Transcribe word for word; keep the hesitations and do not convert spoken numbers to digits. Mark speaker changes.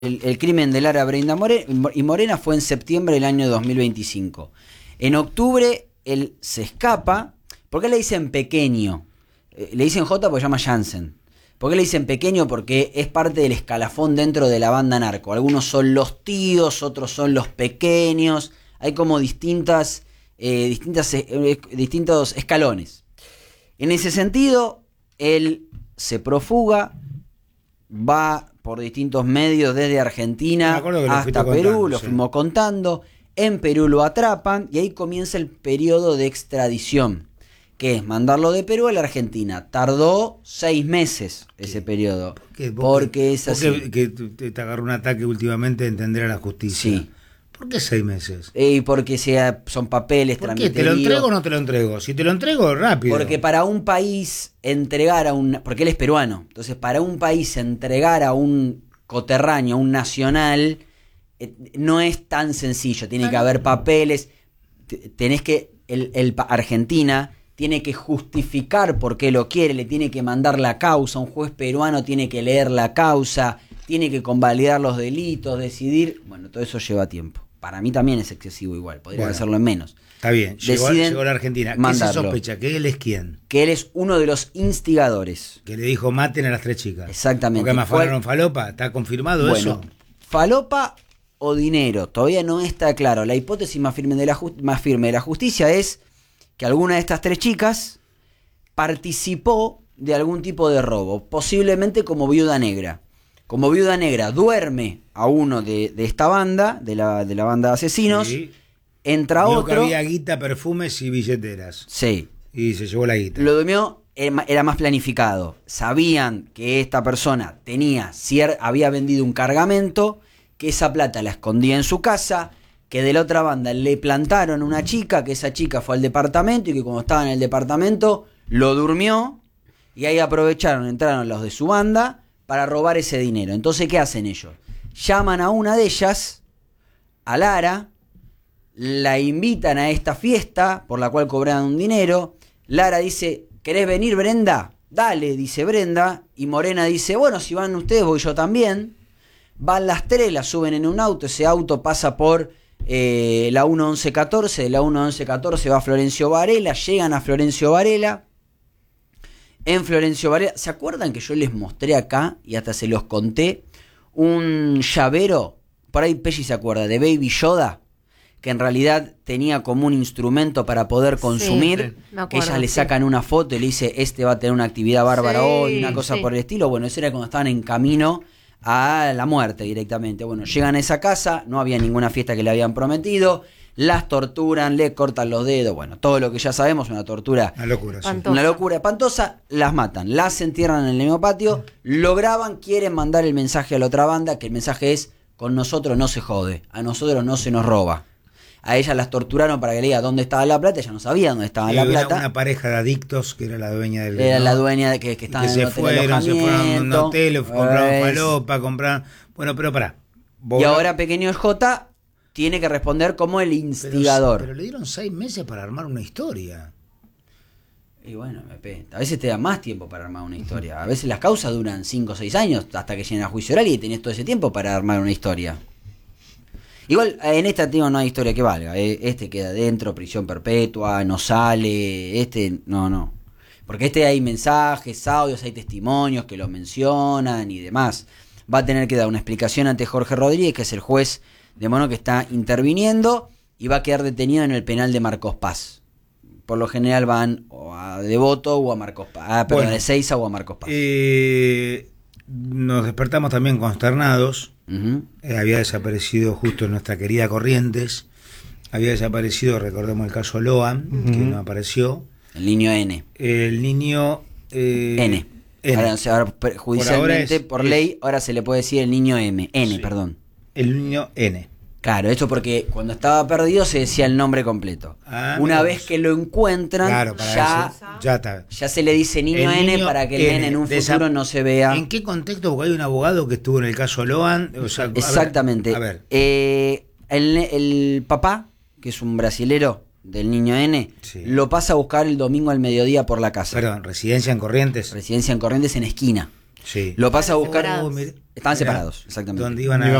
Speaker 1: El, el crimen de Lara Brenda More, y Morena fue en septiembre del año dos mil veinticinco. En octubre él se escapa. ¿Por qué le dicen pequeño? Eh, le dicen J porque se llama Jansen. ¿Por qué le dicen pequeño? Porque es parte del escalafón dentro de la banda narco. Algunos son los tíos, otros son los pequeños. Hay como distintas, eh, distintas, eh, distintos escalones. En ese sentido, él se profuga, va por distintos medios desde Argentina hasta Perú, contando, lo sí. fuimos contando. En Perú lo atrapan y ahí comienza el periodo de extradición, que es mandarlo de Perú a la Argentina. Tardó seis meses ese ¿Qué? periodo. ¿Por qué? Porque, porque es así.
Speaker 2: ¿Por qué que te agarró un ataque últimamente de entender a la justicia? Sí. ¿Por qué seis meses?
Speaker 1: Y porque sea, son papeles,
Speaker 2: ¿Por qué? ¿Te lo entrego o no te lo entrego? Si te lo entrego, rápido.
Speaker 1: Porque para un país entregar a un... Porque él es peruano. Entonces, para un país entregar a un coterráneo, a un nacional, eh, no es tan sencillo. Tiene que haber papeles. Tenés que... El, el Argentina tiene que justificar por qué lo quiere. Le tiene que mandar la causa. Un juez peruano tiene que leer la causa. Tiene que convalidar los delitos, decidir. Bueno, todo eso lleva tiempo. Para mí también es excesivo igual, podría bueno, hacerlo en menos.
Speaker 2: Está bien, llegó, llegó a la Argentina. ¿Qué mandarlo. se sospecha? ¿Que él es quién?
Speaker 1: Que él es uno de los instigadores.
Speaker 2: Que le dijo maten a las tres chicas.
Speaker 1: Exactamente.
Speaker 2: Porque me afanaron falopa, ¿está confirmado bueno, eso?
Speaker 1: Falopa o dinero, todavía no está claro. La hipótesis más firme, de la más firme de la justicia es que alguna de estas tres chicas participó de algún tipo de robo, posiblemente como viuda negra. Como viuda negra duerme a uno de, de esta banda, de la, de la banda de asesinos, sí. entra
Speaker 2: Digo
Speaker 1: otro.
Speaker 2: Que había guita, perfumes y billeteras.
Speaker 1: Sí.
Speaker 2: Y se llevó la guita.
Speaker 1: Lo durmió, era más planificado. Sabían que esta persona tenía, había vendido un cargamento, que esa plata la escondía en su casa, que de la otra banda le plantaron una chica, que esa chica fue al departamento y que cuando estaba en el departamento lo durmió y ahí aprovecharon, entraron los de su banda para robar ese dinero. Entonces, ¿qué hacen ellos? Llaman a una de ellas, a Lara, la invitan a esta fiesta por la cual cobran un dinero. Lara dice, ¿querés venir, Brenda? Dale, dice Brenda. Y Morena dice, bueno, si van ustedes, voy yo también. Van las tres, las suben en un auto. Ese auto pasa por eh, la uno once catorce. De la uno once catorce va a Florencio Varela. Llegan a Florencio Varela. En Florencio Varela, ¿se acuerdan que yo les mostré acá y hasta se los conté un llavero? Por ahí Pelli se acuerda, de Baby Yoda, que en realidad tenía como un instrumento para poder consumir. Sí, sí. Ellas le sacan sí. una foto y le dice, este va a tener una actividad bárbara sí, hoy, una cosa sí. por el estilo. Bueno, eso era cuando estaban en camino a la muerte directamente. Bueno, llegan a esa casa, no había ninguna fiesta que le habían prometido. Las torturan, le cortan los dedos, bueno, todo lo que ya sabemos, una tortura,
Speaker 2: una locura, sí.
Speaker 1: una locura espantosa, las matan, las entierran en el mismo patio, lo graban, quieren mandar el mensaje a la otra banda, que el mensaje es, con nosotros no se jode, a nosotros no se nos roba. A ellas las torturaron para que le diga dónde estaba la plata, ella no sabía dónde estaba y la plata.
Speaker 2: Una pareja de adictos que era la dueña del...
Speaker 1: Era ¿no? la dueña de que, que estaba en el hotel
Speaker 2: fueron, se fueron a un hotel, compraron falopa, compraron... Bueno, pero pará.
Speaker 1: Y ahora pequeño J... tiene que responder como el instigador.
Speaker 2: Pero, pero le dieron seis meses para armar una historia.
Speaker 1: Y bueno, a veces te da más tiempo para armar una historia. A veces las causas duran cinco o seis años hasta que lleguen a juicio oral y tenés todo ese tiempo para armar una historia. Igual en esta tío no hay historia que valga. Este queda dentro, prisión perpetua, no sale. Este, no, no. Porque este hay mensajes, audios, hay testimonios que lo mencionan y demás. Va a tener que dar una explicación ante Jorge Rodríguez, que es el juez de Mono que está interviniendo y va a quedar detenido en el penal de Marcos Paz. Por lo general van o a Devoto o a Marcos Paz. Ah, perdón, bueno, a Ezeiza o a Marcos Paz.
Speaker 2: Eh, nos despertamos también consternados. Uh-huh. Eh, había desaparecido justo nuestra querida Corrientes. Había desaparecido, recordemos el caso Loan, uh-huh. que no apareció.
Speaker 1: El niño N.
Speaker 2: El niño... Eh,
Speaker 1: N. N. Ahora, ahora, judicialmente, por, por ley, es, ahora se le puede decir el niño M. N, sí. perdón.
Speaker 2: El niño N.
Speaker 1: Claro, esto porque cuando estaba perdido se decía el nombre completo. Ah, Una vez que lo encuentran, claro, ya,
Speaker 2: ya, está.
Speaker 1: ya se le dice niño, niño N para que el N en un futuro no se vea.
Speaker 2: ¿En qué contexto? Porque hay un abogado que estuvo en el caso Loan. O sea,
Speaker 1: exactamente.
Speaker 2: A ver. A ver.
Speaker 1: Eh, el, el papá, que es un brasilero del niño N, sí. lo pasa a buscar el domingo al mediodía por la casa.
Speaker 2: Perdón, ¿residencia en Corrientes?
Speaker 1: Residencia en Corrientes en esquina.
Speaker 2: Sí.
Speaker 1: Lo pasa a buscar.
Speaker 3: Separados.
Speaker 1: Estaban separados, exactamente.
Speaker 2: Donde iban a